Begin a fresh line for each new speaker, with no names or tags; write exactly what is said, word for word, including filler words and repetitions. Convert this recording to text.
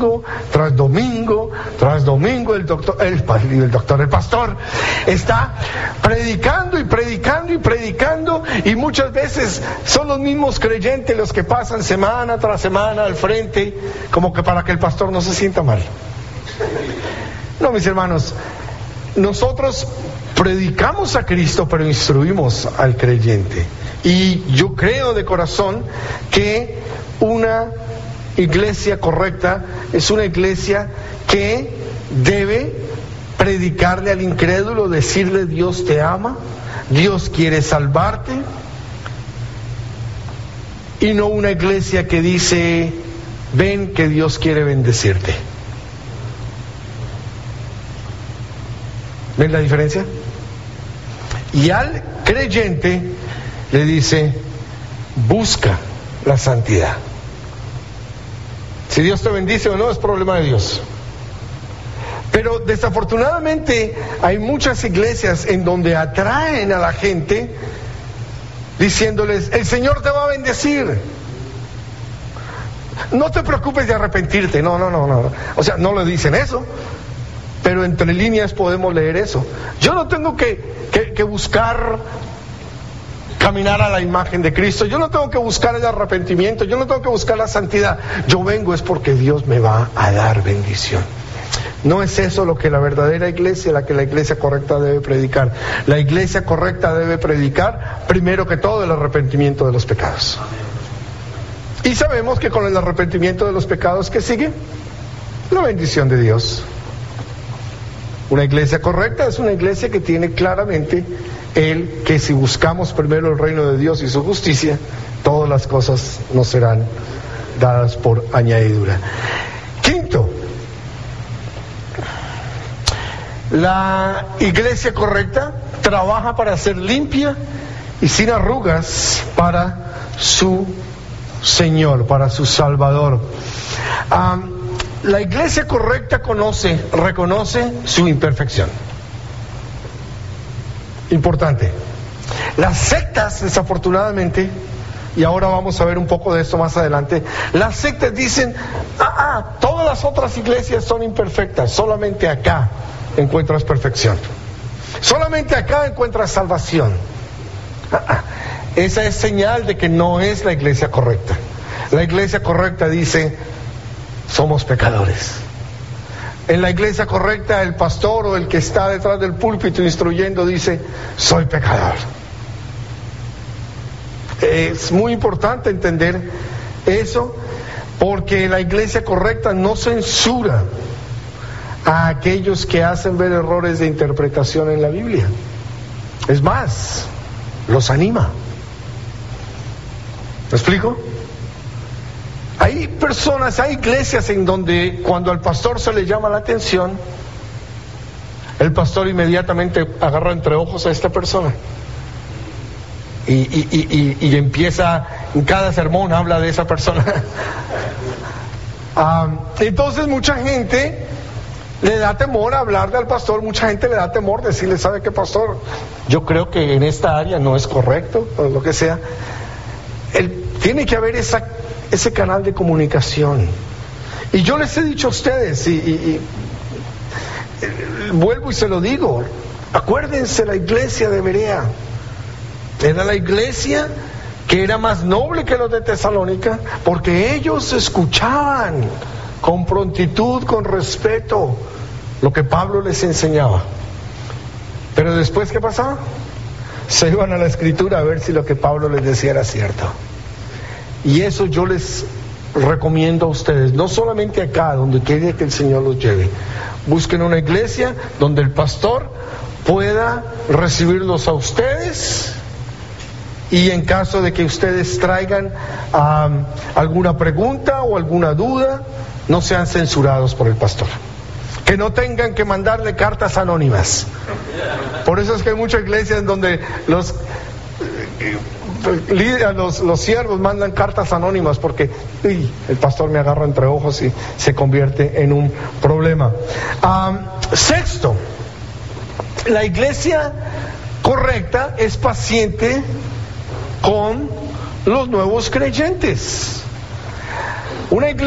tras domingo, tras domingo, el doctor, el, el doctor, el pastor está predicando y predicando y predicando, y muchas veces son los mismos creyentes los que pasan semana tras semana al frente, como que para que el pastor no se sienta mal. No, mis hermanos, nosotros predicamos a Cristo, pero instruimos al creyente. Y yo creo de corazón que una iglesia correcta es una iglesia que debe predicarle al incrédulo, decirle: Dios te ama, Dios quiere salvarte, y no una iglesia que dice: ven que Dios quiere bendecirte. ¿Ven la diferencia? Y al creyente le dice: busca la santidad. Si Dios te bendice o no es problema de Dios. Pero desafortunadamente hay muchas iglesias en donde atraen a la gente diciéndoles: el Señor te va a bendecir, no te preocupes de arrepentirte. No, no, no, no. O sea, no le dicen eso, pero entre líneas podemos leer eso. Yo no tengo que, que, que buscar caminar a la imagen de Cristo, yo no tengo que buscar el arrepentimiento, yo no tengo que buscar la santidad. Yo vengo es porque Dios me va a dar bendición. No es eso lo que la verdadera iglesia, la que la iglesia correcta debe predicar. La iglesia correcta debe predicar primero que todo el arrepentimiento de los pecados. Y sabemos que con el arrepentimiento de los pecados, ¿qué sigue? La bendición de Dios. Una iglesia correcta es una iglesia que tiene claramente el que si buscamos primero el reino de Dios y su justicia, todas las cosas nos serán dadas por añadidura. Quinto, la iglesia correcta trabaja para ser limpia y sin arrugas para su Señor, para su Salvador. Um, La iglesia correcta conoce, reconoce su imperfección. Importante. Las sectas, desafortunadamente, y ahora vamos a ver un poco de esto más adelante, las sectas dicen: ah, ah, todas las otras iglesias son imperfectas, solamente acá encuentras perfección, solamente acá encuentras salvación. Ah, ah. Esa es señal de que no es la iglesia correcta. La iglesia correcta dice: somos pecadores. En la iglesia correcta, el pastor o el que está detrás del púlpito instruyendo dice: soy pecador. Es muy importante entender eso, porque la iglesia correcta no censura a aquellos que hacen ver errores de interpretación en la Biblia. Es más, los anima. ¿Me explico? Hay personas, hay iglesias en donde cuando al pastor se le llama la atención, el pastor inmediatamente agarra entre ojos a esta persona y, y, y, y, y empieza, en cada sermón habla de esa persona. um, entonces mucha gente le da temor hablar del pastor, mucha gente le da temor decirle: ¿sabe qué, pastor? Yo creo que en esta área no es correcto, o lo que sea. El, tiene que haber esa ese canal de comunicación. Y yo les he dicho a ustedes, y, y, y vuelvo y se lo digo, acuérdense, la iglesia de Berea era la iglesia que era más noble que los de Tesalónica, porque ellos escuchaban con prontitud, con respeto, lo que Pablo les enseñaba. Pero después, ¿qué pasaba? Se iban a la escritura a ver si lo que Pablo les decía era cierto. Y eso yo les recomiendo a ustedes, no solamente acá, donde quiera que el Señor los lleve. Busquen una iglesia donde el pastor pueda recibirlos a ustedes, y en caso de que ustedes traigan um, alguna pregunta o alguna duda, no sean censurados por el pastor. Que no tengan que mandarle cartas anónimas. Por eso es que hay muchas iglesias en donde los... Los, los siervos mandan cartas anónimas porque uy, el pastor me agarra entre ojos y se convierte en un problema. Um, sexto, la iglesia correcta es paciente con los nuevos creyentes. Una iglesia